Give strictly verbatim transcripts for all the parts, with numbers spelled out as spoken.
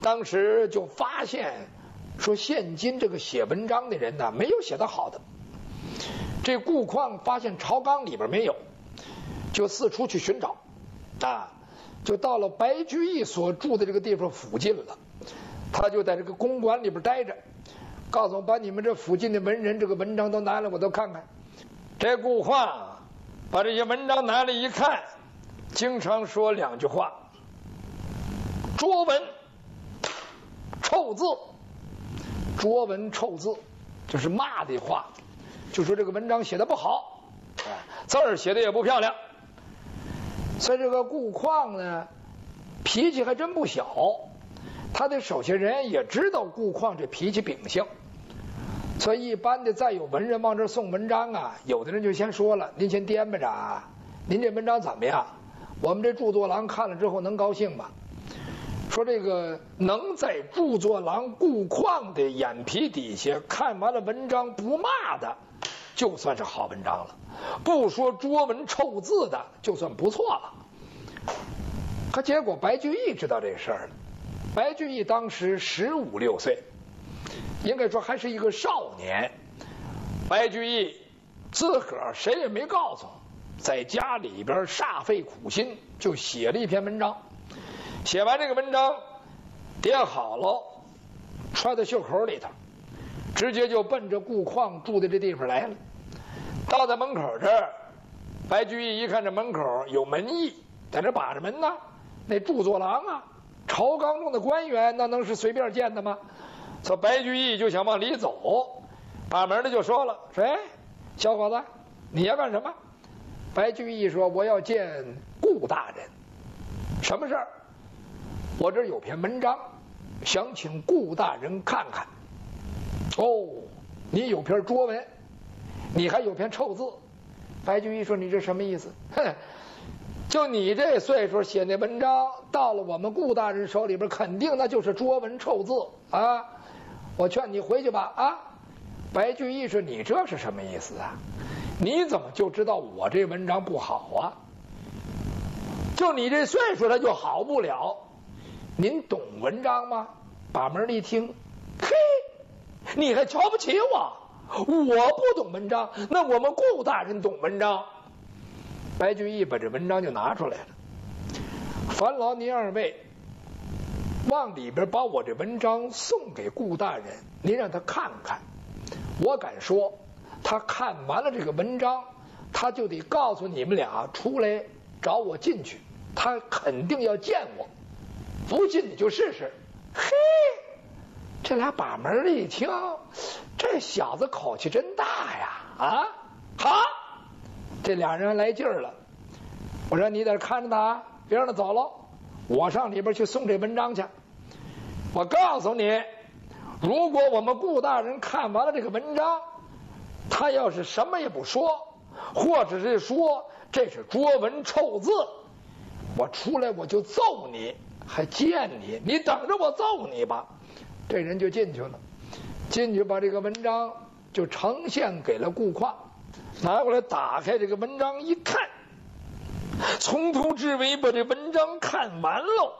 当时就发现说，现今这个写文章的人呢，没有写得好的。这顾况发现朝纲里边没有，就四处去寻找，啊，就到了白居易所住的这个地方附近了。他就在这个公馆里边待着，告诉我把你们这附近的文人这个文章都拿来，我都看看。这顾况把这些文章拿来一看，经常说两句话：拙文臭字。拙文臭字就是骂的话，就说这个文章写的不好，字儿写的也不漂亮。所以这个顾况呢，脾气还真不小。他的手下人也知道顾况这脾气秉性，所以一般的再有文人往这送文章啊，有的人就先说了：“您先掂吧着啊，您这文章怎么样？我们这著作郎看了之后能高兴吗？”说这个能在著作郎顾况的眼皮底下看完了文章不骂的，就算是好文章了；不说拙文臭字的，就算不错了。可结果白居易知道这事儿了。白居易当时十五六岁，应该说还是一个少年。白居易自个儿谁也没告诉，在家里边煞费苦心，就写了一篇文章。写完这个文章叠好了，揣在袖口里头，直接就奔着顾况住的这地方来了。到在门口这儿，白居易一看这门口有门役在这把着门呢，那著作郎啊，朝纲中的官员，那能是随便见的吗？所以白居易就想往里走，把门的就说了：“说哎，小伙子，你要干什么？”白居易说：“我要见顾大人。什么事儿？我这有篇文章，想请顾大人看看。”哦，你有篇拙文，你还有篇臭字。白居易说：“你这什么意思？哼，就你这岁数写那文章，到了我们顾大人手里边，肯定那就是拙文臭字啊！我劝你回去吧啊！”白居易说：“你这是什么意思啊？你怎么就知道我这文章不好啊？就你这岁数，它就好不了。您懂文章吗？”把门一听，嘿，你还瞧不起我？我不懂文章，那我们顾大人懂文章。白居易把这文章就拿出来了。烦劳您二位往里边把我这文章送给顾大人，您让他看看。我敢说，他看完了这个文章，他就得告诉你们俩出来找我进去，他肯定要见我。不信你就试试。嘿，这俩把门的一听，这小子口气真大呀！啊，好，这俩人来劲儿了。我说你在这看着他，别让他走了，我上里边去送这文章去。我告诉你，如果我们顾大人看完了这个文章，他要是什么也不说，或者是说这是拙文臭字，我出来我就揍你，还见你，你等着我揍你吧。这人就进去了，进去把这个文章就呈现给了顾况，拿过来打开这个文章一看，从头至尾把这文章看完喽。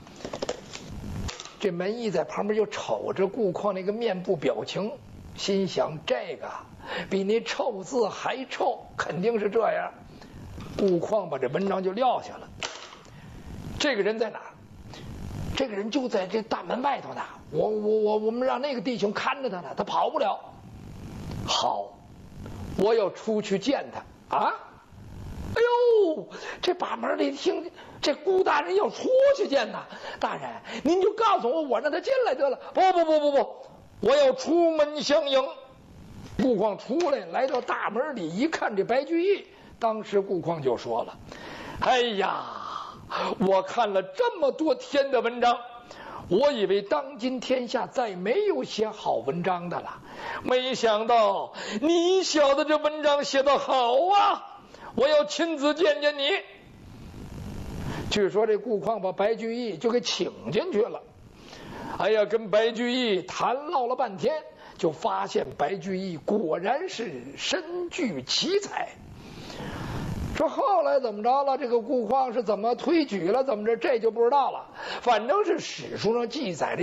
这门役在旁边就瞅着顾况那个面部表情，心想这个比那臭字还臭，肯定是这样。顾况把这文章就撂下了。这个人在哪儿？这个人就在这大门外头呢。我我我我们让那个弟兄看着他呢，他跑不了。好，我要出去见他啊！哎呦，这把门里听，这顾大人要出去见他。大人，您就告诉我，我让他进来得了。不不不不不，我要出门相迎。顾况出来，来到大门里一看，这白居易，当时顾况就说了：“哎呀，我看了这么多天的文章，我以为当今天下再没有写好文章的了，没想到你小子这文章写得好啊！我要亲自见见你。”据说这顾况把白居易就给请进去了。哎呀，跟白居易谈唠了半天，就发现白居易果然是身具奇才。 说后来怎么着了？这个顾况是怎么推举了？怎么着？这就不知道了。反正是史书上记载着